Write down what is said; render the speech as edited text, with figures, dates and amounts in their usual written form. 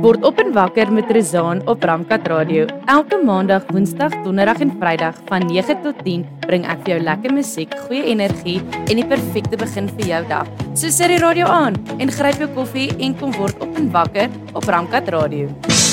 Word op en wakker met Rizaan op Ramkat Radio. Elke maandag, woensdag, donderdag en vrydag van 9 tot 10 bring ek vir jou lekker musiek, goeie energie en die perfekte begin vir jou dag. So sit die radio aan en gryp jou koffie en kom word op en wakker op Ramkat Radio.